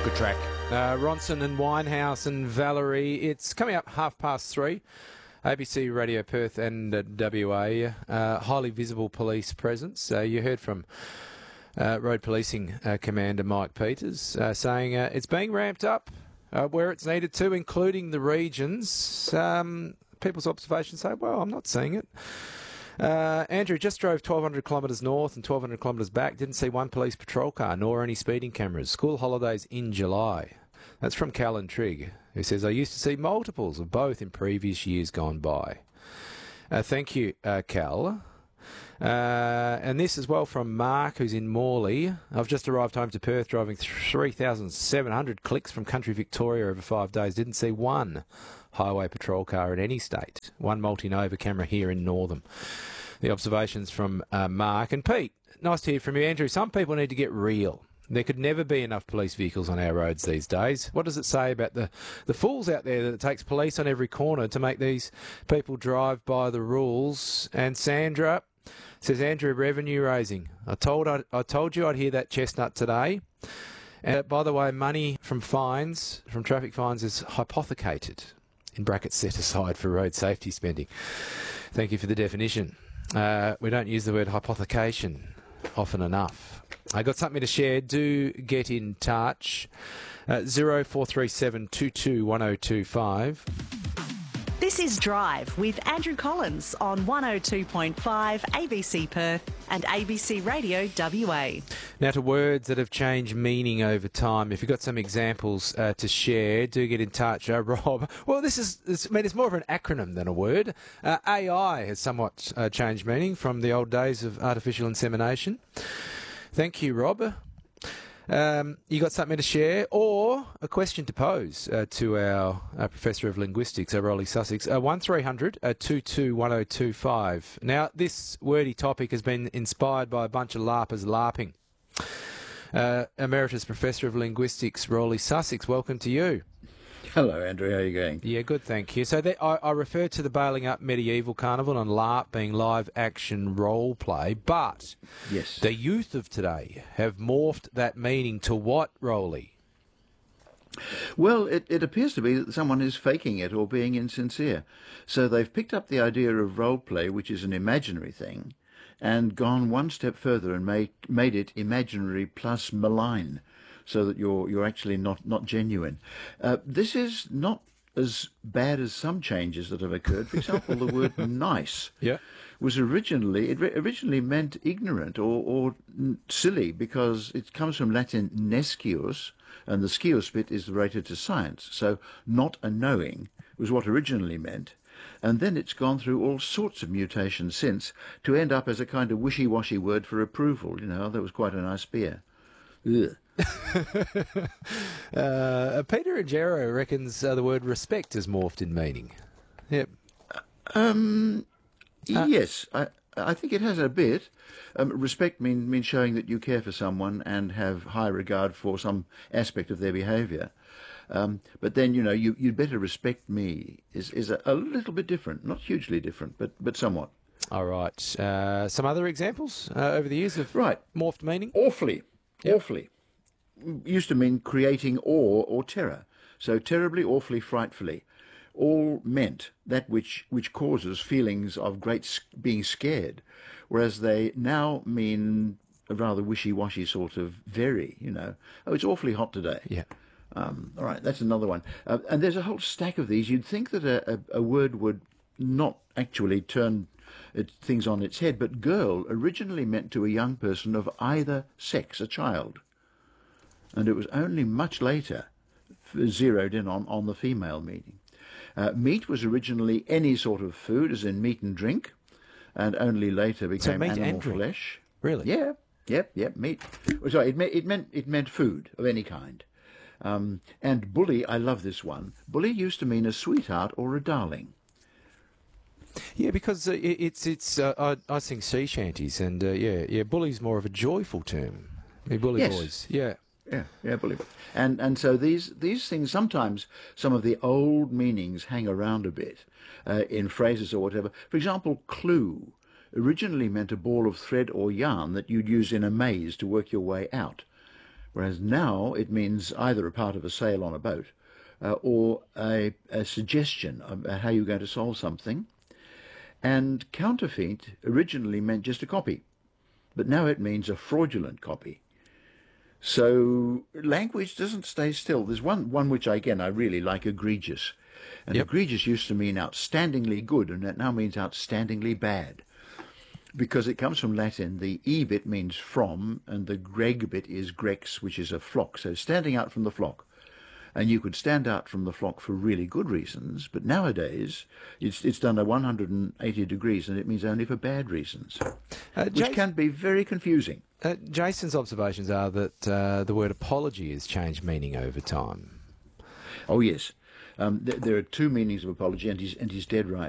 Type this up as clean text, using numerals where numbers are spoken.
Good track. Ronson and Winehouse and Valerie. It's coming up 3:30. ABC Radio Perth and WA. Highly visible police presence. You heard from Road Policing Commander Mike Peters saying it's being ramped up where it's needed to, including the regions. People's observations say, well, I'm not seeing it. Andrew just drove 1,200 kilometres north and 1,200 kilometres back. Didn't see one police patrol car nor any speeding cameras. School holidays in July. That's from Callan Trigg, who says, I used to see multiples of both in previous years gone by. Thank you, Cal. And this as well from Mark, who's in Morley. I've just arrived home to Perth driving 3,700 clicks from country Victoria over 5 days. Didn't see one highway patrol car in any state. One multi-nova camera here in Northam. The observations from Mark. And Pete, nice to hear from you. Andrew, some people need to get real. There could never be enough police vehicles on our roads these days. What does it say about the fools out there that it takes police on every corner to make these people drive by the rules? And Sandra says, Andrew, revenue raising. I told you I'd hear that chestnut today. And by the way, money from fines, from traffic fines, is hypothecated, in brackets set aside for road safety spending. Thank you for the definition. We don't use the word hypothecation often enough. I got something to share. Do get in touch. 0437 221025. This is Drive with Andrew Collins on 102.5 ABC Perth and ABC Radio WA. Now to words that have changed meaning over time. If you've got some examples to share, do get in touch. Rob, well, it's more of an acronym than a word. AI has somewhat changed meaning from the old days of artificial insemination. Thank you, Rob. You got something to share or a question to pose to our Professor of Linguistics, Rolly Sussex, 1300 221025. Now, this wordy topic has been inspired by a bunch of LARPers LARPing. Emeritus Professor of Linguistics, Rolly Sussex, welcome to you. Hello, Andrew. How are you going? Yeah, good, thank you. So I referred to the Bailing Up Medieval Carnival and LARP being live action role play, but yes, the youth of today have morphed that meaning to what, Rolly? Well, it appears to be that someone is faking it or being insincere. So they've picked up the idea of role play, which is an imaginary thing, and gone one step further and made it imaginary plus malign, so that you're actually not genuine. This is not as bad as some changes that have occurred. For example, the word nice was originally meant ignorant or silly, because it comes from Latin nescius, and the scius bit is related to science. So not a knowing was what originally meant. And then it's gone through all sorts of mutations since to end up as a kind of wishy-washy word for approval. You know, that was quite a nice beer. Ugh. Peter Angero reckons the word respect has morphed in meaning. Yep. Yes, I think it has a bit. Respect means showing that you care for someone and have high regard for some aspect of their behaviour. But then, you know, you'd better respect me is a little bit different. Not hugely different, but somewhat. All right. Some other examples over the years of morphed meaning? Awfully. Used to mean creating awe or terror. So terribly, awfully, frightfully. All meant that which causes feelings of great being scared, whereas they now mean a rather wishy-washy sort of very, you know. Oh, it's awfully hot today. Yeah. All right, that's another one. And there's a whole stack of these. You'd think that a word would not actually turn things on its head, but girl originally meant to a young person of either sex, a child. And it was only much later zeroed in on the female meaning. Meat was originally any sort of food, as in meat and drink, and only later became animal flesh. Really? Yeah. Yep. Meat. Sorry, it meant food of any kind. And bully, I love this one. Bully used to mean a sweetheart or a darling. Yeah, because I sing sea shanties, and bully's more of a joyful term. Bully boys. Yeah. Yeah, bully. And so these things, sometimes some of the old meanings hang around a bit in phrases or whatever. For example, clue originally meant a ball of thread or yarn that you'd use in a maze to work your way out. whereas now it means either a part of a sail on a boat or a suggestion of how you're going to solve something. And counterfeit originally meant just a copy, but now it means a fraudulent copy. So language doesn't stay still. There's one which, again, I really like, egregious. And egregious used to mean outstandingly good, and it now means outstandingly bad. Because it comes from Latin, the E bit means from, and the greg bit is grex, which is a flock. So standing out from the flock. And you could stand out from the flock for really good reasons, but nowadays it's done at 180 degrees, and it means only for bad reasons, which can be very confusing. Jason's observations are that the word apology has changed meaning over time. Oh, yes. There are two meanings of apology, and he's dead right.